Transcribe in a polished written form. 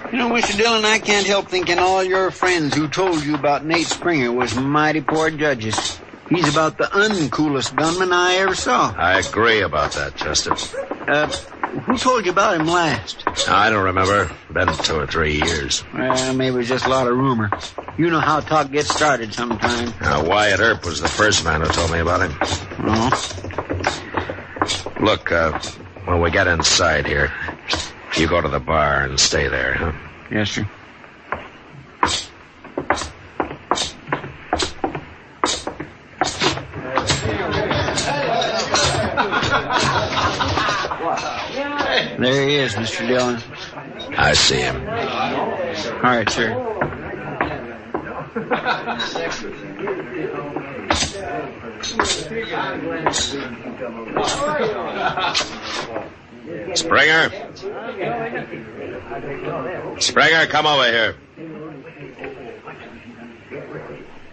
You know, Mr. Dillon, I can't help thinking all your friends who told you about Nate Springer was mighty poor judges. He's about the uncoolest gunman I ever saw. I agree about that, Chester. Who told you about him last? I don't remember. Been 2 or 3 years. Well, maybe it was just a lot of rumor. You know how talk gets started sometime. Wyatt Earp was the first man who told me about him. Oh? Look, when we get inside here, you go to the bar and stay there, huh? Yes, sir. There he is, Mr. Dillon. I see him. All right, sir. Springer? Springer, come over here.